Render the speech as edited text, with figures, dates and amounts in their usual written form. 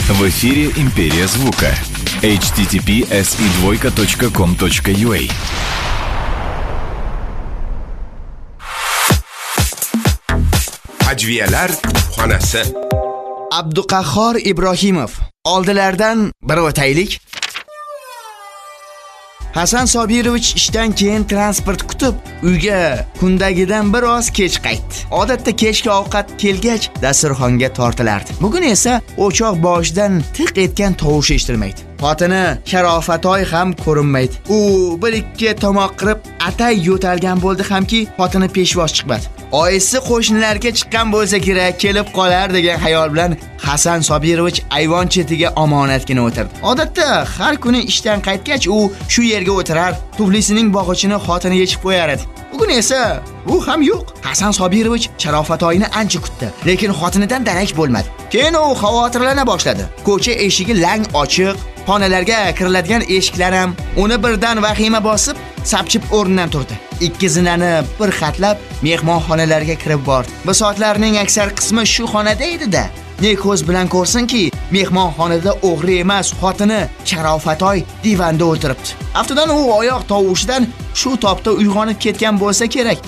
В эфире «Империя звука». http://com.ua. Ajviyalar xonasi. Abduqahhor Ibrohimov. Oldilardan bir o'taylik. Hasan Sobirovich ishdan keyin transport kutib, uyga kundagidan biroz kech qaytdi. Odatda kechki ovqat kelgach dasturxonga tortilardi. Bugun esa o'choq boshidan tiq etgan tovush eshitilmaydi. Xotini Sharofatoy ham ko'rinmaydi. U bir ikki tomoq qirib atay yo'talgan bo'ldi hamki, xotini peshvoz chiqmadi. Oyisi qo'shnilarga chiqqan bo'lsa kerak, kelib qolar degan xayol bilan Hasan Sobirovich ayvon chetiga omonatgina o'tirdi. Odatda har kuni ishdan qaytgach u shu yerga o'tirar, tuflisining bog'ichini xotini yechib qo'yar edi. Bugun esa bu ham yo'q. Hasan Sobirovich Sharofatoyni ancha kutdi, lekin xotinidan darak bo'lmadi. Keyin u xavotirlana boshladi. Ko'cha eshigi lang ochiq, xonalarga kiriladigan eshiklar ham uni birdan vahima bosib, sapchib o'rnidan turdi. Ikki zinani bir xatlab mehmonxonalarga kirib bordi. Bisotlarning aksar qismi shu xonada edi-da. Ne ko'z bilan ko'rsinki, mehmonxonada o'g'ri emas, xotini Sharofatoy divanda o'tiribdi. Aftidan u oyoq tovushidan shu topda uyg'onib ketgan bo'lsa kerak.